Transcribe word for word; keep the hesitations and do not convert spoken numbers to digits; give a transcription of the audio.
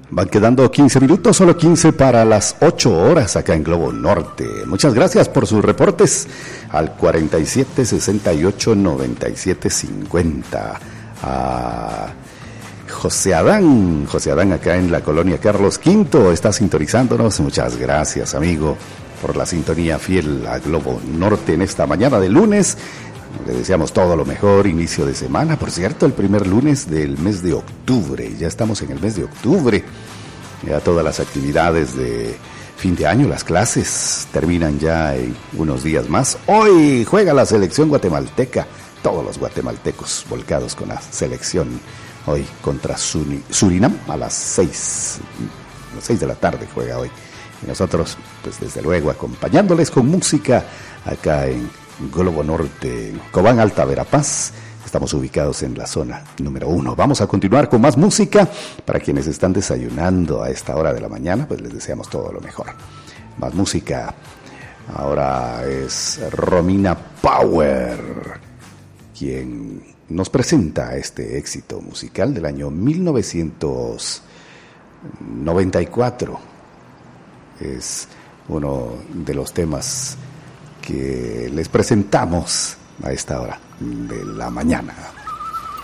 Van quedando quince minutos, solo quince para las ocho horas acá en Globo Norte. Muchas gracias por sus reportes al cuarenta y siete, sesenta y ocho, noventa y siete, cincuenta. A José Adán, José Adán acá en la colonia Carlos Quinto está sintonizándonos. Muchas gracias, amigo, por la sintonía fiel a Globo Norte en esta mañana de lunes. Le deseamos todo lo mejor, inicio de semana, por cierto, el primer lunes del mes de octubre, ya estamos en el mes de octubre, ya todas las actividades de fin de año, las clases terminan ya en unos días más. Hoy juega la selección guatemalteca, todos los guatemaltecos volcados con la selección, hoy contra Surinam a las seis, a las seis de la tarde juega hoy, y nosotros pues desde luego acompañándoles con música acá en Globo Norte, Cobán, Alta Verapaz. Estamos ubicados en la zona número uno. Vamos a continuar con más música. Para quienes están desayunando a esta hora de la mañana, pues les deseamos todo lo mejor. Más música. Ahora es Romina Power quien nos presenta este éxito musical del año mil novecientos noventa y cuatro. Es uno de los temas que les presentamos a esta hora de la mañana.